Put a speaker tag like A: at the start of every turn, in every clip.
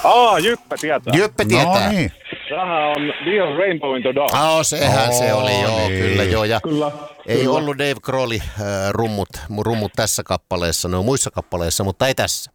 A: Jyppe tietää.
B: Jyppe tietää.
C: No niin.
A: Tämähän on Dion Rainbow in the Dark.
B: Sehän se oli, joo,
C: niin.
B: kyllä joo. Ja
A: Kyllä.
B: ei ollut Dave Grohl rummut tässä kappaleessa, ne on muissa kappaleissa, mutta ei tässä.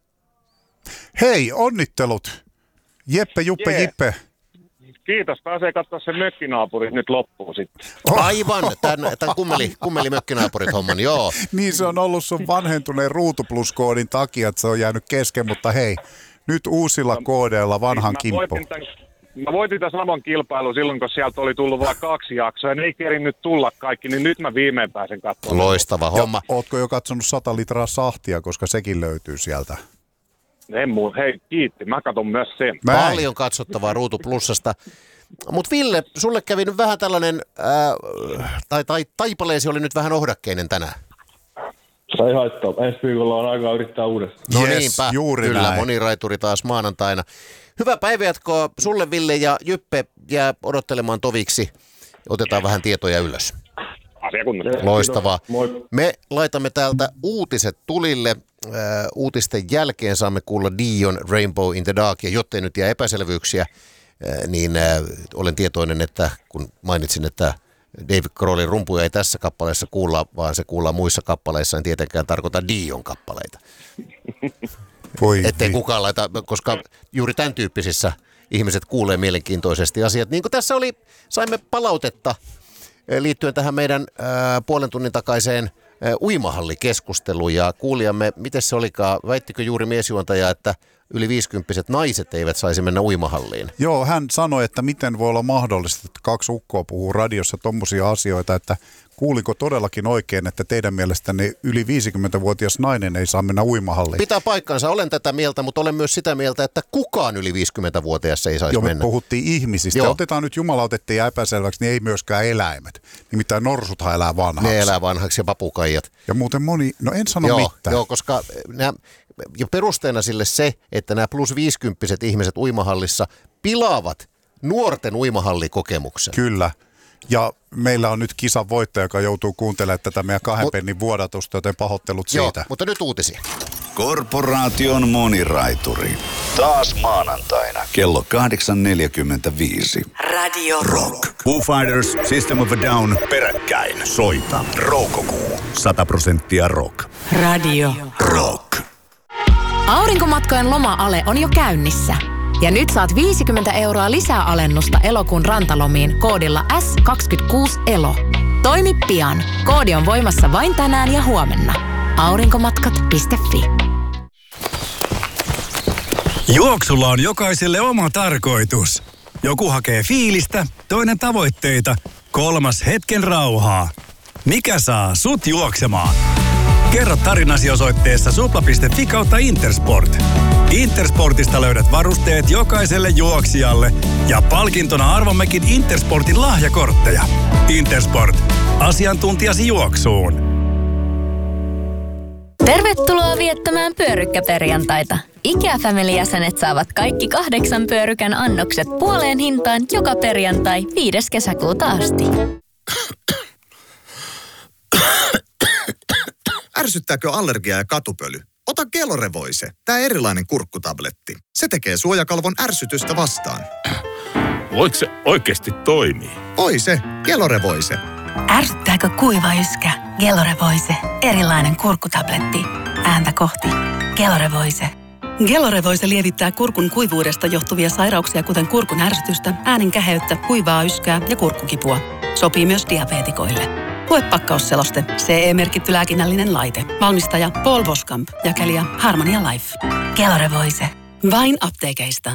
C: Hei, onnittelut. Jeppe, Juppe,
A: Jee.
C: Jippe.
A: Kiitos, pääsee katsoa se mökkinaapurit nyt loppuun sitten.
B: Aivan, tämän kummeli mökkinaapurit homman, joo.
C: Niin se on ollut sun vanhentuneen Ruutu+-koodin takia, että se on jäänyt kesken, mutta hei, nyt uusilla koodeilla vanhan kimppu.
A: Mä voitin tämän saman kilpailun silloin, kun sieltä oli tullut vain 2 jaksoa, ja ne ei kerinnyt tulla kaikki, niin nyt mä viimein pääsen katsomaan.
B: Loistava homma.
C: Ootko jo katsonut 100 litraa sahtia, koska sekin löytyy sieltä?
A: Hei, kiitti. Mä katson myös sen.
B: Paljon katsottavaa Ruutu Plusasta. Mutta Ville, sulle kävi nyt vähän tällainen, taipaleesi oli nyt vähän ohdakkeinen tänään.
D: Se ei haittaa. Ensi viikolla on aikaa yrittää uudestaan.
B: No
C: Yes,
B: niinpä,
C: juuri
B: kyllä,
C: näin.
B: moniraituri taas maanantaina. Hyvää päivänjatkoa sulle, Ville, ja Jyppe jää odottelemaan toviksi. Otetaan vähän tietoja ylös.
A: Asiakunnassa.
B: Loistavaa.
D: Moi.
B: Me laitamme täältä uutiset tulille. Uutisten jälkeen saamme kuulla Dion Rainbow in the Dark, ja jottei nyt jää epäselvyyksiä, niin olen tietoinen, että kun mainitsin, että Dave Grohlin rumpuja ei tässä kappaleessa kuulla, vaan se kuullaan muissa kappaleissa, en tietenkään tarkoita Dion kappaleita. Ettei kukaan laita, koska juuri tämän tyyppisissä ihmiset kuulee mielenkiintoisesti asiat. Niin kuin tässä saimme palautetta liittyen tähän meidän puolen tunnin takaiseen uimahallikeskusteluun, ja kuulijamme, miten se olikaan, väittikö juuri miesjuontaja, että yli 50-vuotiaat naiset eivät saisi mennä uimahalliin?
C: Joo, hän sanoi, että miten voi olla mahdollista, että 2 ukkoa puhuu radiossa tommosia asioita, että kuuliko todellakin oikein, että teidän mielestänne yli 50-vuotias nainen ei saa mennä uimahalliin?
B: Pitää paikkansa, olen tätä mieltä, mutta olen myös sitä mieltä, että kukaan yli 50-vuotias ei saisi mennä.
C: Me puhuttiin ihmisistä.
B: Joo.
C: Otetaan nyt jumalautettiin ja epäselväksi, niin ei myöskään eläimet. Nimittäin norsuthan elää vanhaksi.
B: Ne elää vanhaksi ja papukaijat.
C: Ja muuten moni, no en sano mitään.
B: Joo, koska ja perusteena sille se, että nämä plus 50 ihmiset uimahallissa pilaavat nuorten uimahallikokemuksen.
C: Kyllä. Ja meillä on nyt kisan voittaja, joka joutuu kuuntelemaan tätä meidän 2 pennin vuodatusta, joten pahoittelut siitä.
B: Joo, mutta nyt uutisia.
E: Korporaation moniraituri. Taas maanantaina kello 8.45.
F: Radio
E: Rock. Foo Fighters, System of a Down, peräkkäin. Soita. Roukokuu. 100% rock.
F: Radio
E: Rock.
G: Aurinkomatkojen loma-ale on jo käynnissä. Ja nyt saat 50 € lisää alennusta elokuun rantalomiin koodilla S26ELO. Toimi pian. Koodi on voimassa vain tänään ja huomenna. Aurinkomatkat.fi.
H: Juoksulla on jokaiselle oma tarkoitus. Joku hakee fiilistä, toinen tavoitteita, 3 hetken rauhaa. Mikä saa sut juoksemaan? Kerro tarinasi osoitteessa supla.fi/Intersport. Intersportista löydät varusteet jokaiselle juoksijalle ja palkintona arvommekin Intersportin lahjakortteja. Intersport. Asiantuntijasi juoksuun.
I: Tervetuloa viettämään pyörykkäperjantaita. IKEA-family-jäsenet saavat kaikki 8 pyörykän annokset puoleen hintaan joka perjantai 5. kesäkuuta asti.
J: Ärsyttääkö allergia ja katupöly? Ota Gelore-Voice, tää erilainen kurkkutabletti. Se tekee suojakalvon ärsytystä vastaan.
K: Voiko se oikeasti toimii?
J: Voi se, Gelore-Voice.
F: Ärsyttääkö kuiva yskä? Gelore-Voice. Erilainen kurkkutabletti. Ääntä kohti. Gelore-Voice. Gelore-Voice lievittää kurkun kuivuudesta johtuvia sairauksia, kuten kurkun ärsytystä, äänen käheyttä, kuivaa yskää ja kurkkukipua. Sopii myös diabeetikoille. Lue pakkausseloste. CE-merkitty lääkinnällinen laite. Valmistaja Paul Voskamp. Jakelija Harmonia Life. Gelore-Voice. Vain apteekeista.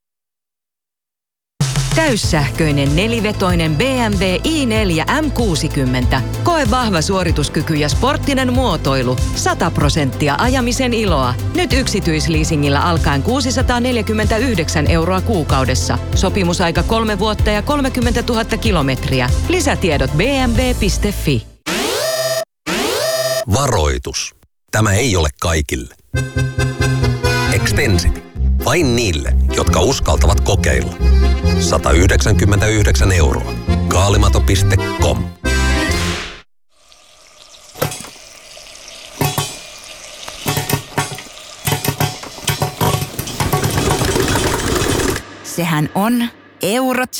L: Täyssähköinen 4-vetoinen BMW i4 M60. Koe vahva suorituskyky ja sporttinen muotoilu. 100% ajamisen iloa. Nyt yksityisleasingillä alkaen 649 € kuukaudessa. Sopimusaika 3 vuotta ja 30 000 kilometriä. Lisätiedot bmw.fi.
M: Varoitus. Tämä ei ole kaikille. Extensity. Vain niille, jotka uskaltavat kokeilla. 199 €. Kaalimato.com.
N: Sehän on Eurojackpot.